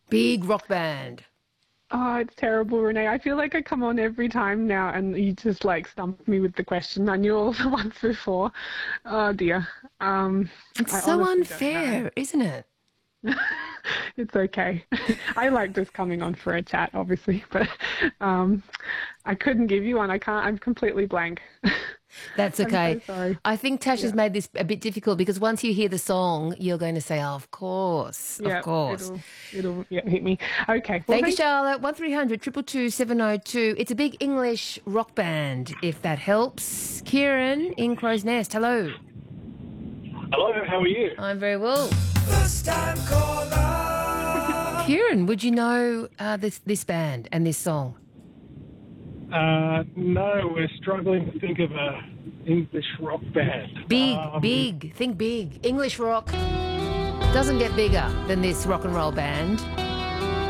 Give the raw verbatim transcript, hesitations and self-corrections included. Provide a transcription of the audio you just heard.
Big rock band. Oh, it's terrible, Renee. I feel like I come on every time now and you just like stump me with the question. I knew all the ones before. Oh dear. Um, It's I so honestly don't know. unfair, isn't it? It's okay. I like just coming on for a chat, obviously, but um, I couldn't give you one. I can't. I'm completely blank. That's I'm okay. so sorry. I think Tash has Yeah. made this a bit difficult because once you hear the song, you're going to say, oh, of course, of Yeah. course. It'll. It'll. Yeah. Hit me. Okay. Well, Thank you, thank. Charlotte. one three hundred two two two seven oh two. It's a big English rock band, if that helps. Kieran in Crow's Nest. Hello. Hello, how are you? I'm very well. First time caller. Kieran, would you know uh, this, this band and this song? Uh, no, we're struggling to think of a English rock band. Big, Um, big. Think big. English rock doesn't get bigger than this rock and roll band.